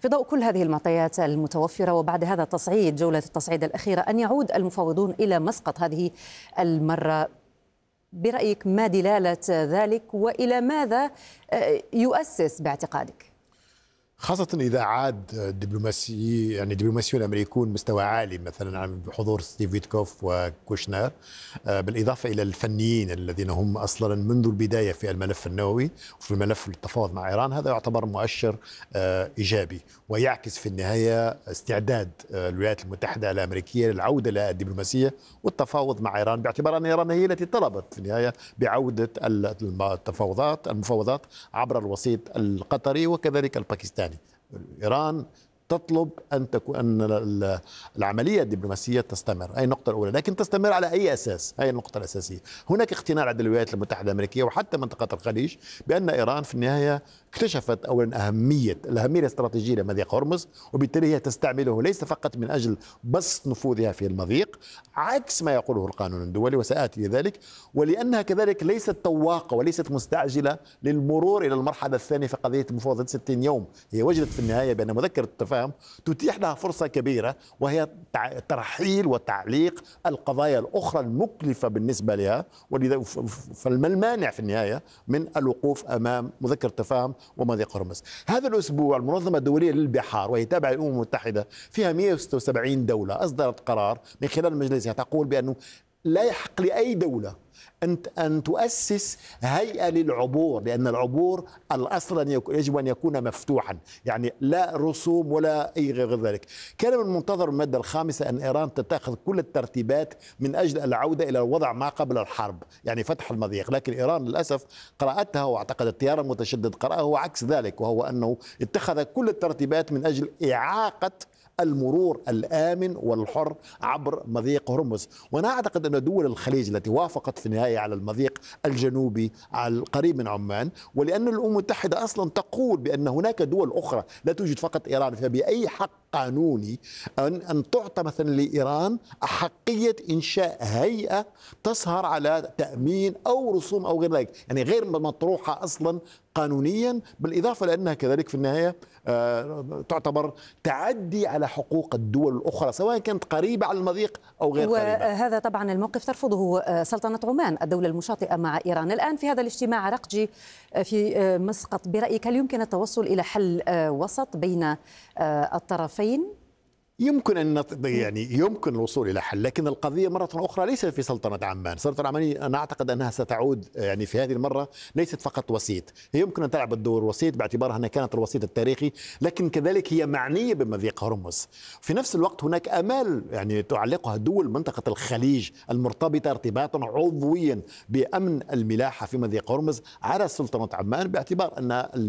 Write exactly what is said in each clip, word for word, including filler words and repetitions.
في ضوء كل هذه المعطيات المتوفرة وبعد هذا التصعيد، جولة التصعيد الأخيرة، أن يعود المفاوضون إلى مسقط هذه المرة، برأيك ما دلالة ذلك وإلى ماذا يؤسس باعتقادك؟ خاصة إذا عاد دبلوماسي يعني دبلوماسيون أمريكيون مستوى عالي، مثلا بحضور ستيف ويتكوف وكوشنر، بالإضافة إلى الفنيين الذين هم أصلا منذ البداية في الملف النووي وفي الملف التفاوض مع إيران. هذا يعتبر مؤشر إيجابي ويعكس في النهاية استعداد الولايات المتحدة الأمريكية للعودة للدبلوماسية والتفاوض مع إيران، باعتبار أن إيران هي التي طلبت في النهاية بعودة التفاوضات المفاوضات عبر الوسيط القطري وكذلك الباكستاني. إيران تطلب أن تكون أن العملية الدبلوماسية تستمر، هذه النقطة الأولى، لكن تستمر على أي أساس؟ هذه النقطة الأساسية. هناك اقتناع لدى الولايات المتحدة الأمريكية وحتى منطقة الخليج بأن إيران في النهاية اكتشفت أولا أهمية الأهمية الاستراتيجية لمضيق هرمز، وبالتالي هي تستعمله ليس فقط من أجل بسط نفوذها في المضيق عكس ما يقوله القانون الدولي، وسآتي لذلك، ولأنها كذلك ليست طواقة وليست مستعجلة للمرور إلى المرحلة الثانية في قضية مفاوضة ستين يوم. هي وجدت في النهاية بأن مذكرة التفاهم تتيح لها فرصة كبيرة، وهي ترحيل وتعليق القضايا الأخرى المكلفة بالنسبة لها، ولذا فما المانع في النهاية من الوقوف أمام مذكرة التفاهم ومضيق هرمز. هذا الأسبوع المنظمة الدولية للبحار وهي تابعة للأمم المتحدة فيها مئة وستة وسبعين دولة أصدرت قرار من خلال مجلسها تقول بأنه لا يحق لأي دولة أن أن تؤسس هيئة للعبور، لأن العبور الأصل يجب أن يكون مفتوحا، يعني لا رسوم ولا أي غير ذلك. كان من المنتظر المادة الخامسة أن إيران تتخذ كل الترتيبات من أجل العودة إلى الوضع ما قبل الحرب، يعني فتح المضيق، لكن إيران للأسف قرأتها واعتقد التيار المتشدد قرأه وعكس ذلك، وهو أنه اتخذ كل الترتيبات من أجل إعاقة المرور الآمن والحر عبر مضيق هرمز. وأنا أعتقد أن دول الخليج التي وافقت في النهاية على المضيق الجنوبي على القريب من عمان، ولأن الأمم المتحدة أصلا تقول بأن هناك دول أخرى لا توجد فقط إيران، فبأي حق قانوني أن أن تعطى مثلا لإيران أحقية إنشاء هيئة تسهر على تأمين أو رسوم أو غير ذلك، يعني غير مطروحة أصلا قانونيا، بالإضافة لأنها كذلك في النهاية تعتبر تعدي على حقوق الدول الأخرى سواء كانت قريبة على المضيق أو غير قريبة. وهذا طبعا الموقف ترفضه سلطنة عمان، الدولة المشاطئة مع إيران. الآن في هذا الاجتماع رقجي في مسقط، برأيك هل يمكن التوصل إلى حل وسط بين الطرفين؟ يمكن أن يعني يمكن الوصول إلى حل، لكن القضية مرة أخرى ليست في سلطنة عمان. سلطنة عمان أنا أعتقد أنها ستعود يعني في هذه المرة ليست فقط وسيط، هي يمكن أن تلعب الدور وسيط باعتبارها أنها كانت الوسيط التاريخي، لكن كذلك هي معنية بمضيق هرمز. في نفس الوقت هناك آمال يعني تعلقها دول منطقة الخليج المرتبطة ارتباطا عضويا بأمن الملاحة في مضيق هرمز على سلطنة عمان، باعتبار أن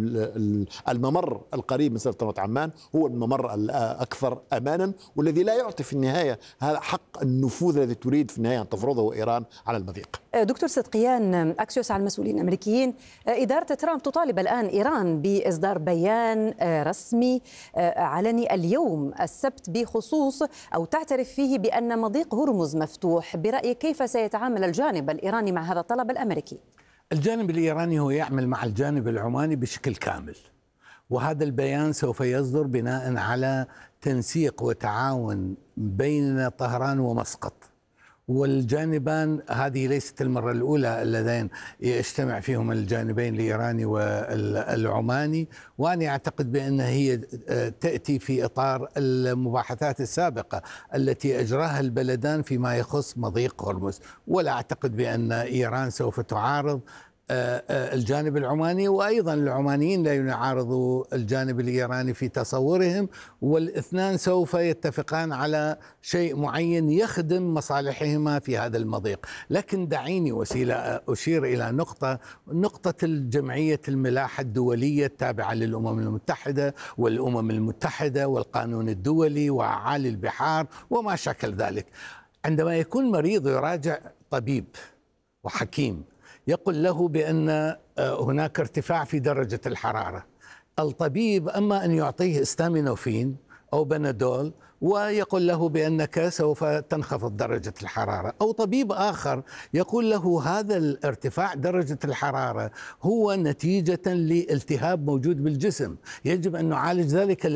الممر القريب من سلطنة عمان هو الممر الأكثر أمان والذي لا يعطي في النهاية هذا حق النفوذ الذي تريد في النهاية أن تفرضه إيران على المضيق. دكتور صدقيان، أكسيوس على المسؤولين الأمريكيين، إدارة ترامب تطالب الآن إيران بإصدار بيان رسمي علني اليوم السبت بخصوص أو تعترف فيه بأن مضيق هرمز مفتوح. برأيك كيف سيتعامل الجانب الإيراني مع هذا الطلب الأمريكي؟ الجانب الإيراني هو يعمل مع الجانب العماني بشكل كامل، وهذا البيان سوف يصدر بناء على تنسيق وتعاون بين طهران ومسقط، والجانبان هذه ليست المرة الأولى اللذين يجتمع فيهم الجانبين الإيراني والعماني، وأنا أعتقد بأنها هي تأتي في إطار المباحثات السابقة التي أجراها البلدان فيما يخص مضيق هرمز، ولا أعتقد بأن إيران سوف تعارض الجانب العماني، وأيضا العمانيين لا يعارضوا الجانب الإيراني في تصورهم، والاثنان سوف يتفقان على شيء معين يخدم مصالحهما في هذا المضيق. لكن دعيني وسيلة أشير إلى نقطة نقطة الجمعية الملاحة الدولية التابعة للأمم المتحدة والأمم المتحدة والقانون الدولي وأعالي البحار وما شكل ذلك. عندما يكون مريض يراجع طبيب وحكيم يقول له بأن هناك ارتفاع في درجة الحرارة، الطبيب أما أن يعطيه استامينوفين أو بنادول ويقول له بأنك سوف تنخفض درجة الحرارة، أو طبيب آخر يقول له هذا الارتفاع درجة الحرارة هو نتيجة لالتهاب موجود بالجسم، يجب أن نعالج ذلك